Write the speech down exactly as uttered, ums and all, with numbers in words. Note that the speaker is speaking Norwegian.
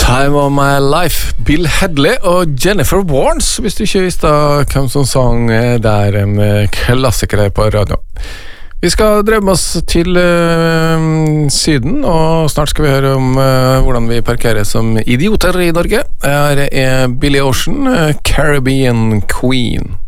Time of My Life, Bill Hedley og Jennifer Warnes, hvis du ikke visste hvem som sang der, en klassiker her på radio. Vi skal drømme oss til uh, syden, og snart skal vi høre om uh, hvordan vi parkerer som idioter i Norge. Her er Billy Ocean, uh, Caribbean Queen.